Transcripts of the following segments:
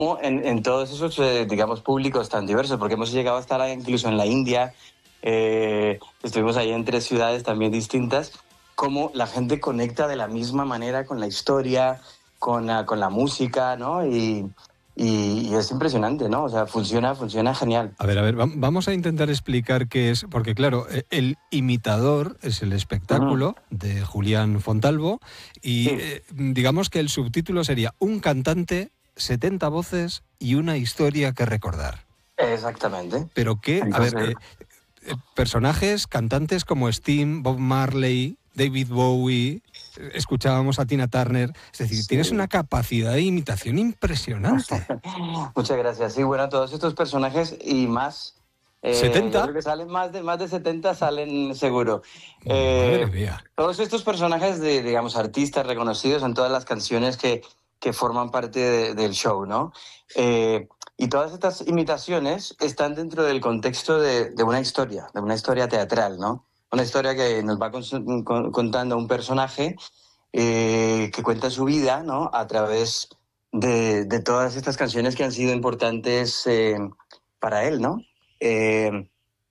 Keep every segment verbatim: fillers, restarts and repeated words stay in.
En, en todos esos, eh, digamos, públicos tan diversos, porque hemos llegado a estar incluso en la India, eh, estuvimos ahí en tres ciudades también distintas, cómo la gente conecta de la misma manera con la historia, con la, con la música, ¿no? Y, y, y es impresionante, ¿no? O sea, funciona, funciona genial. A ver, a ver, vamos a intentar explicar qué es, porque claro, el imitador es el espectáculo Uh-huh. de Julián Fontalvo y Sí. eh, digamos que el subtítulo sería Un cantante, setenta voces y una historia que recordar. Exactamente. Pero qué, a ver, Entonces, eh, eh, personajes, cantantes como Sting, Bob Marley, David Bowie, eh, escuchábamos a Tina Turner, es decir, sí. tienes una capacidad de imitación impresionante. Muchas gracias. Sí, bueno, todos estos personajes y más, eh, yo creo ¿setenta? que salen más de, más de setenta, salen seguro. Madre Eh, mía. todos estos personajes de, digamos, artistas reconocidos en todas las canciones que, que forman parte de, del show, ¿no? Eh, y todas estas imitaciones están dentro del contexto de, de una historia, de una historia teatral, ¿no? Una historia que nos va con, con, contando un personaje eh, que cuenta su vida, ¿no? A través de, de todas estas canciones que han sido importantes eh, para él, ¿no? Eh,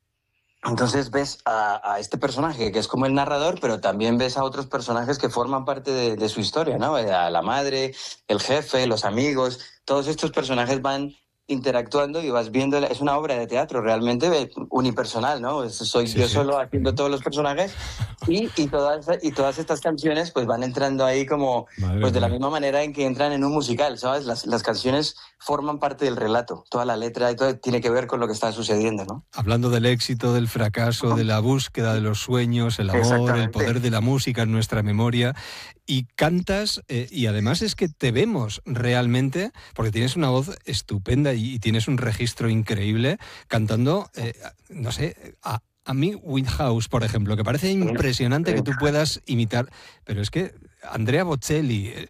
entonces ves a, a este personaje que es como el narrador, pero también ves a otros personajes que forman parte de, de su historia, ¿no? A la madre, el jefe, los amigos, todos estos personajes van interactuando y vas viendo, es una obra de teatro realmente unipersonal, ¿no? Soy Sí, yo sí. solo haciendo todos los personajes y, y, todas, y todas estas canciones pues van entrando ahí como, Madre pues de la mía. misma manera en que entran en un musical, ¿sabes? Las, las canciones forman parte del relato, toda la letra y todo tiene que ver con lo que está sucediendo, ¿no? Hablando del éxito, del fracaso, de la búsqueda de los sueños, el amor, el Exactamente. poder de la música en nuestra memoria, y cantas, eh, y además es que te vemos realmente, porque tienes una voz estupenda y, y tienes un registro increíble, cantando, eh, no sé, a, a mí Winehouse, por ejemplo, que parece impresionante que tú puedas imitar, pero es que Andrea Bocelli, eh,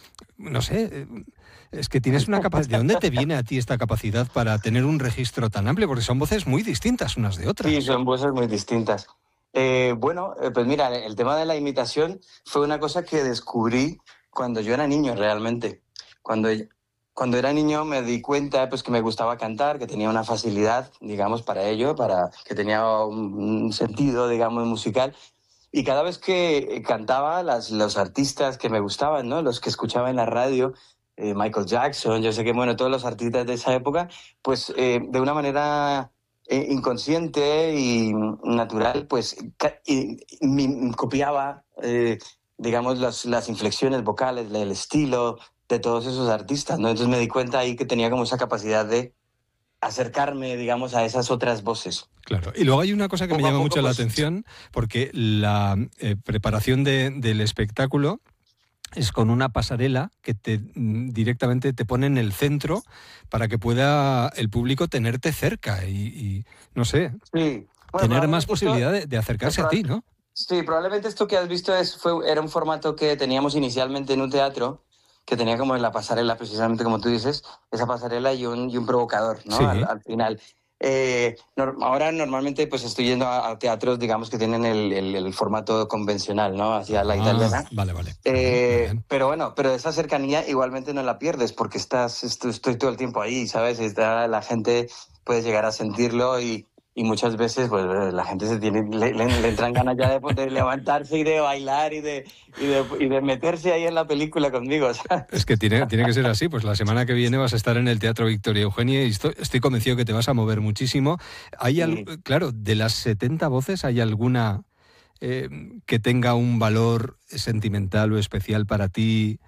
no sé... Eh, es que tienes una capacidad... ¿De dónde te viene a ti esta capacidad para tener un registro tan amplio? Porque son voces muy distintas unas de otras. Sí, son voces muy distintas. Eh, bueno, eh, pues mira, el tema de la imitación fue una cosa que descubrí cuando yo era niño realmente. Cuando, cuando era niño me di cuenta pues, que me gustaba cantar, que tenía una facilidad, digamos, para ello, para, que tenía un, un sentido, digamos, musical. Y cada vez que cantaba, las, los artistas que me gustaban, ¿no? Los que escuchaba en la radio, eh, Michael Jackson, yo sé que, bueno, todos los artistas de esa época, pues eh, de una manera eh, inconsciente y natural, pues ca- y, y, copiaba, eh, digamos, las, las inflexiones vocales, el estilo de todos esos artistas, ¿no? Entonces me di cuenta ahí que tenía como esa capacidad de acercarme, digamos, a esas otras voces. Claro, y luego hay una cosa que me Poco a llama poco, mucho la pues... atención, porque la eh, preparación de, del espectáculo es con una pasarela que te directamente te pone en el centro para que pueda el público tenerte cerca y, y no sé, Sí. Bueno, tener más probablemente esto... posibilidad de, de acercarse a ti, ¿no? Sí, probablemente esto que has visto es, fue, era un formato que teníamos inicialmente en un teatro, que tenía como en la pasarela, precisamente como tú dices, esa pasarela y un, y un provocador, ¿no? Al, Sí. al final. Eh, no, ahora normalmente pues estoy yendo a, a teatros, digamos, que tienen el, el, el formato convencional, ¿no? Hacia la Ah, italiana. vale, vale. Uh-huh, muy Eh, bien. pero bueno, pero esa cercanía igualmente no la pierdes porque estás, estoy, estoy todo el tiempo ahí, ¿sabes? Está, la gente puede llegar a sentirlo y, y muchas veces pues la gente se tiene, le, le, le entran ganas ya de, de levantarse y de bailar y de, y, de, y de meterse ahí en la película conmigo, ¿sabes? Es que tiene, tiene que ser así, pues la semana que viene vas a estar en el Teatro Victoria Eugenia y estoy, estoy convencido que te vas a mover muchísimo. Hay al, Sí. claro, de las setenta voces, ¿hay alguna eh, que tenga un valor sentimental o especial para ti?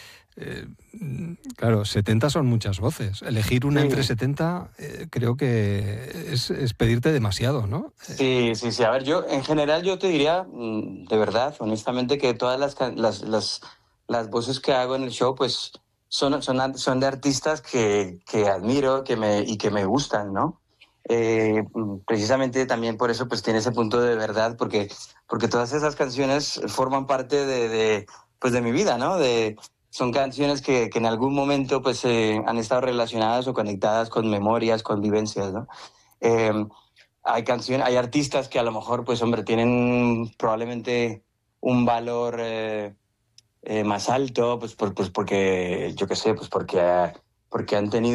Eh, claro, setenta son muchas voces. Elegir una Sí. entre setenta eh, creo que es, es pedirte demasiado, ¿no? Sí, sí, sí. A ver, yo en general yo te diría, de verdad, honestamente, que todas las, las, las, las voces que hago en el show, pues son, son, son de artistas que, que admiro que me, y que me gustan, ¿no? Eh, precisamente también por eso pues tiene ese punto de verdad, porque, porque todas esas canciones forman parte de, de, pues, de mi vida, ¿no? De, son canciones que, que en algún momento pues eh, han estado relacionadas o conectadas con memorias, con vivencias, ¿no? Eh, hay canciones, hay artistas que a lo mejor, pues hombre, tienen probablemente un valor eh, eh, más alto, pues, por, pues porque, yo qué sé, pues porque, porque han tenido